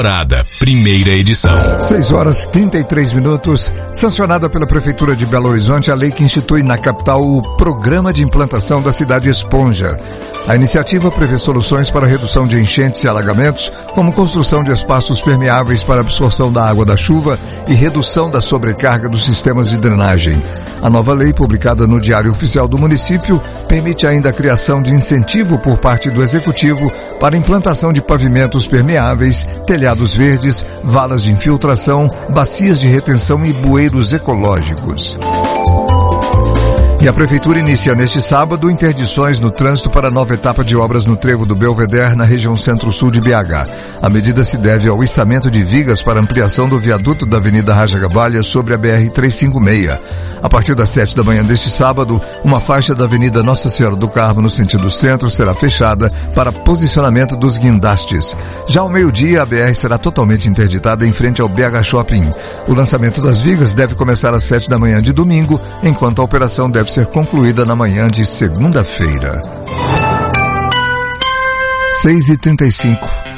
Primeira edição. 6h33. Sancionada pela Prefeitura de Belo Horizonte a lei que institui na capital o Programa de Implantação da Cidade Esponja. A iniciativa prevê soluções para a redução de enchentes e alagamentos, como construção de espaços permeáveis para absorção da água da chuva e redução da sobrecarga dos sistemas de drenagem. A nova lei, publicada no Diário Oficial do município, permite ainda a criação de incentivo por parte do Executivo para a implantação de pavimentos permeáveis, telhados verdes, valas de infiltração, bacias de retenção e bueiros ecológicos. E a Prefeitura inicia neste sábado interdições no trânsito para a nova etapa de obras no trevo do Belvedere, na região centro-sul de BH. A medida se deve ao içamento de vigas para ampliação do viaduto da Avenida Raja Gabalha sobre a BR-356. A partir das 7 da manhã deste sábado, uma faixa da Avenida Nossa Senhora do Carmo, no sentido centro, será fechada para posicionamento dos guindastes. Já ao meio-dia, a BR será totalmente interditada em frente ao BH Shopping. O lançamento das vigas deve começar às 7 da manhã de domingo, enquanto a operação deve ser concluída na manhã de segunda-feira. 6h35.